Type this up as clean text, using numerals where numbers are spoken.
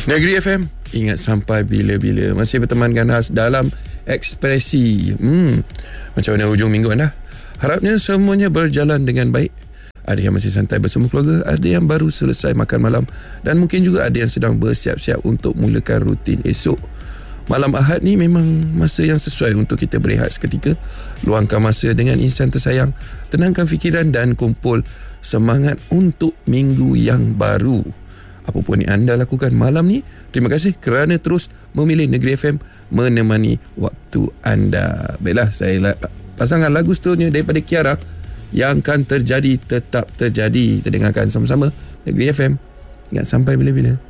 Negeri FM, ingat sampai bila-bila. Masih bertemankan khas dalam Ekspresi. Macam mana hujung minggu anda? Harapnya semuanya berjalan dengan baik. Ada yang masih santai bersama keluarga, ada yang baru selesai makan malam, dan mungkin juga ada yang sedang bersiap-siap untuk mulakan rutin esok. Malam Ahad ni memang masa yang sesuai untuk kita berehat seketika, luangkan masa dengan insan tersayang, tenangkan fikiran dan kumpul semangat untuk minggu yang baru. Apa pun yang anda lakukan malam ni, terima kasih kerana terus memilih Negeri FM menemani waktu anda. Baiklah, saya pasangkan lagu seterusnya daripada Kiara, Yang Kan Terjadi Tetap Terjadi. Kita dengarkan sama-sama Negeri FM. Ingat sampai bila-bila.